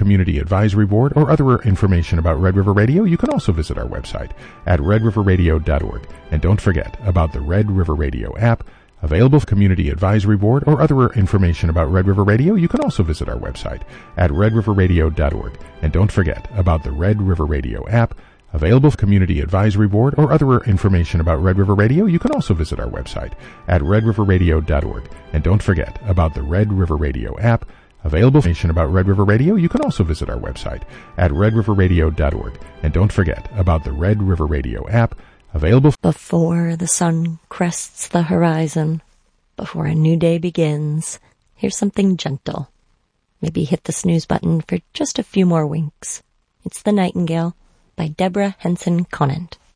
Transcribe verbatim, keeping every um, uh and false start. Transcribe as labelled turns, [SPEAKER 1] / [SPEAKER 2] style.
[SPEAKER 1] Community Advisory Board or other information about Red River Radio, you can also visit our website at red river radio dot org. And don't forget about the Red River Radio app, available for Community Advisory Board or other information about Red River Radio, you can also visit our website at red river radio dot org. And don't forget about the Red River Radio app, available for Community Advisory Board or other information about Red River Radio, you can also visit our website at red river radio dot org. And don't forget about the Red River Radio app, available for information about Red River Radio, you can also visit our website at red river radio dot org. And don't forget about the Red River Radio app, available
[SPEAKER 2] before the sun crests the horizon, before a new day begins. Here's something gentle. Maybe hit the snooze button for just a few more winks. It's The Nightingale by Deborah Henson Conant.